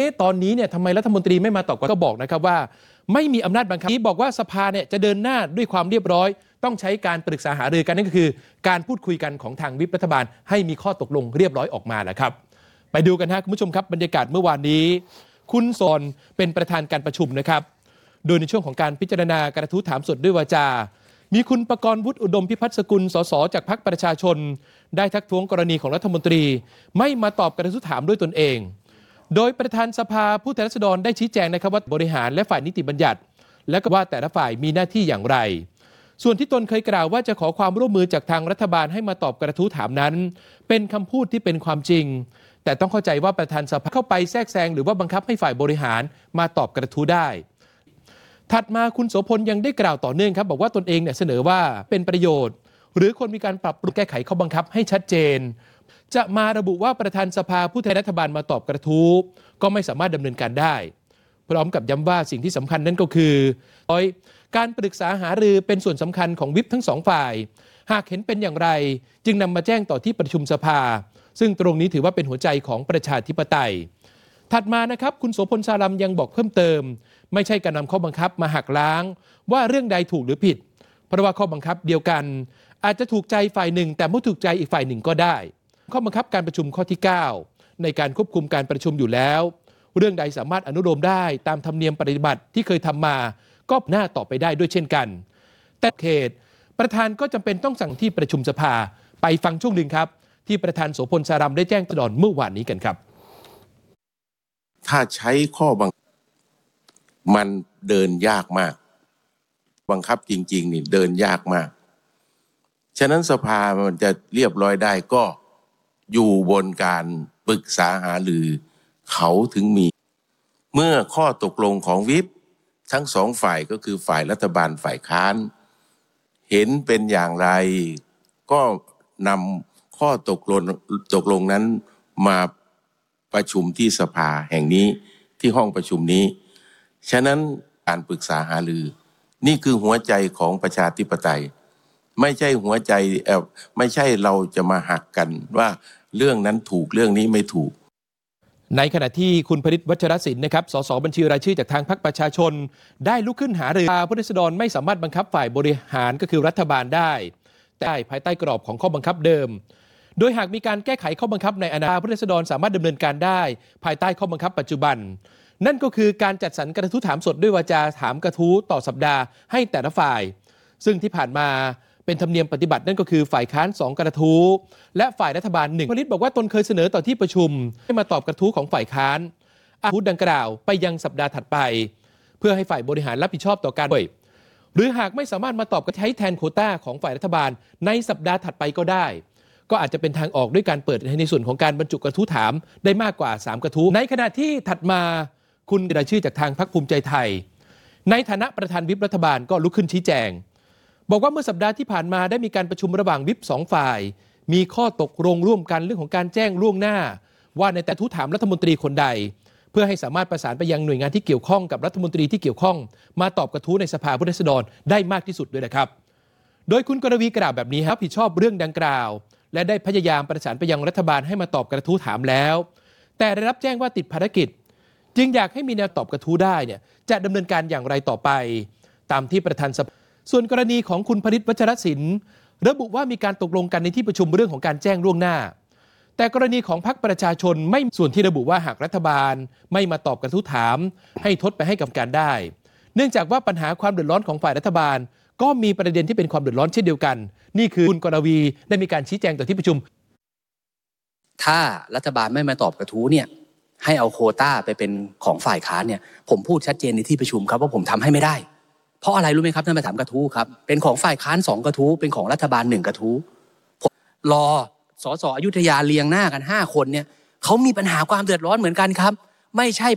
ตอนนี้เนี่ยทำไมรัฐมนตรีไม่มาตอบก็บอกนะครับว่าไม่มีอำนาจบังคับบอกว่าสภาเนี่ยจะเดินหน้าด้วยความเรียบร้อยต้องใช้การปรึกษาหารือกันนั่นก็คือการพูดคุยกันของทางวิปรัฐบาลให้มีข้อตกลงเรียบร้อยออกมาแหละครับไปดูกันฮะคุณผู้ชมครับบรรยากาศเมื่อวานนี้คุณสนเป็นประธานการประชุมนะครับโดยในช่วงของการพิจารณากระทู้ถามสดด้วยวาจามีคุณประกรณ์วุฒิอุดมพิพัฒน์สกุลสสจากพรรคประชาชนได้ทักท้วงกรณีของรัฐมนตรีไม่มาตอบกระทู้ถามด้วยตนเองโดยประธานสภาผู้แทนราษฎรได้ชี้แจงนะครับว่าบริหารและฝ่ายนิติบัญญัติและก็ว่าแต่ละฝ่ายมีหน้าที่อย่างไรส่วนที่ตนเคยกล่าวว่าจะขอความร่วมมือจากทางรัฐบาลให้มาตอบกระทู้ถามนั้นเป็นคำพูดที่เป็นความจริงแต่ต้องเข้าใจว่าประธานสภาเข้าไปแทรกแซงหรือว่าบังคับให้ฝ่ายบริหารมาตอบกระทู้ได้ถัดมาคุณโสพลยังได้กล่าวต่อเนื่องครับบอกว่าตนเองเนี่ยเสนอว่าเป็นประโยชน์หรือควรมีการปรับปรุงแก้ไขข้อบังคับให้ชัดเจนจะมาระบุว่าประธานสภาผู้แทนรัฐบาลมาตอบกระทู้ก็ไม่สามารถดำเนินการได้พร้อมกับย้ำว่าสิ่งที่สำคัญนั่นก็คือการปรึกษาหารือเป็นส่วนสำคัญของวิปทั้งสองฝ่ายหากเห็นเป็นอย่างไรจึงนำมาแจ้งต่อที่ประชุมสภาซึ่งตรงนี้ถือว่าเป็นหัวใจของประชาธิปไตยถัดมานะครับคุณโสพลสารัมยังบอกเพิ่มเติมไม่ใช่การนำข้อบังคับมาหักล้างว่าเรื่องใดถูกหรือผิดเพราะว่าข้อบังคับเดียวกันอาจจะถูกใจฝ่ายหนึ่งแต่ไม่ถูกใจอีกฝ่ายหนึ่งก็ได้ข้อบังคับการประชุมข้อที่ 9ในการควบคุมการประชุมอยู่แล้วเรื่องใดสามารถอนุโลมได้ตามธรรมเนียมปฏิบัติที่เคยทำมาก็น่าต่อไปได้ด้วยเช่นกันแต่เขตประธานก็จำเป็นต้องสั่งที่ประชุมสภาไปฟังช่วงหนึ่งครับที่ประธานโสพลสารัมได้แจ้งตอนเมื่อวานนี้กันครับถ้าใช้ข้อบังคับมันเดินยากมากบังคับจริงๆนี่เดินยากมากฉะนั้นสภามันจะเรียบร้อยได้ก็อยู่บนการปรึกษาหารือเขาถึงมีเมื่อข้อตกลงของวิปทั้งสองฝ่ายก็คือฝ่ายรัฐบาลฝ่ายค้านเห็นเป็นอย่างไรก็นำข้อตกลงนั้นมาประชุมที่สภาแห่งนี้ที่ห้องประชุมนี้ฉะนั้นการปรึกษาหารือนี่คือหัวใจของประชาธิปไตยไม่ใช่หัวใจไม่ใช่เราจะมาหักกันว่าเรื่องนั้นถูกเรื่องนี้ไม่ถูกในขณะที่คุณพฤทธิ์วัชรศิลป์นะครับสสบัญชีรายชื่อจากทางพรรคประชาชนได้ลุกขึ้นหารือผู้แทนราษฎรไม่สามารถบังคับฝ่ายบริหารก็คือรัฐบาลได้แต่ภายใต้กรอบของข้อบังคับเดิมโดยหากมีการแก้ไขข้อบังคับในอนาคตผู้แทนราษฎรสามารถดำเนินการได้ภายใต้ข้อบังคับปัจจุบันนั่นก็คือการจัดสรรกระทู้ถามสดด้วยวาจาถามกระทู้ต่อสัปดาห์ให้แต่ละฝ่ายซึ่งที่ผ่านมาเป็นธรรมเนียมปฏิบัตินั่นก็คือฝ่ายค้าน2กระทู้และฝ่ายรัฐบาล1พฤทธิ์บอกว่าตนเคยเสนอต่อที่ประชุมให้มาตอบกระทู้ของฝ่ายค้านพูดดังกล่าวไปยังสัปดาห์ถัดไปเพื่อให้ฝ่ายบริหารรับผิดชอบต่อการหรือหากไม่สามารถมาตอบก็ใช้แทนโควต้าของฝ่ายรัฐบาลในสัปดาห์ถัดไปก็ได้ก็อาจจะเป็นทางออกด้วยการเปิดในส่วนของการบรรจุกระทู้ถามได้มากกว่า3กระทู้ในขณะที่ถัดมาคุณรายชื่อจากทางพรรคภูมิใจไทยในฐานะประธานวิปรัฐบาลก็ลุกขึ้นชี้แจงบอกว่าเมื่อสัปดาห์ที่ผ่านมาได้มีการประชุมระหว่างวิป2ฝ่ายมีข้อตกลงร่วมกันเรื่องของการแจ้งล่วงหน้าว่าในแต่ทู้ถามรัฐมนตรีคนใดเพื่อให้สามารถประสานไปยังหน่วยงานที่เกี่ยวข้องกับรัฐมนตรีที่เกี่ยวข้องมาตอบกระทู้ในสภาผู้แทนราษฎรได้มากที่สุดด้วยนะครับโดยคุณกรวีกล่าวแบบนี้ครับรับผิดชอบเรื่องดังกล่าวและได้พยายามประสานไปยังรัฐบาลให้มาตอบกระทู้ถามแล้วแต่ได้รับแจ้งว่าติดภารกิจจึงอยากให้มีแนวตอบกระทู้ได้เนี่ยจะดำเนินการอย่างไรต่อไปตามที่ประธานสภาส่วนกรณีของคุณพฤทธิ์วัชรศิลป์ระบุว่ามีการตกลงกันในที่ประชุมเรื่องของการแจ้งล่วงหน้าแต่กรณีของพรรคประชาชนไม่ส่วนที่ระบุว่าหากรัฐบาลไม่มาตอบกระทู้ถามให้ทดไปให้กับการได้เนื่องจากว่าปัญหาความเดือดร้อนของฝ่ายรัฐบาลก็มีประเด็นที่เป็นความเดือดร้อนเช่นเดียวกันนี่คือคุณกรวีได้มีการชี้แจงต่อที่ประชุมถ้ารัฐบาลไม่มาตอบกระทู้เนี่ยให้เอาโควต้าไปเป็นของฝ่ายค้านเนี่ยผมพูดชัดเจนในที่ประชุมครับว่าผมทำให้ไม่ได้เพราะอะไรรู้ไหมครับท่านประธานกระทู้ครับเป็นของฝ่ายค้าน2กระทู้เป็นของรัฐบาล1กระทู้รอสสอยุธยาเรียงหน้ากัน5คนเนี่ยเขามีปัญหาความเดือดร้อนเหมือนกันครับไม่ใช่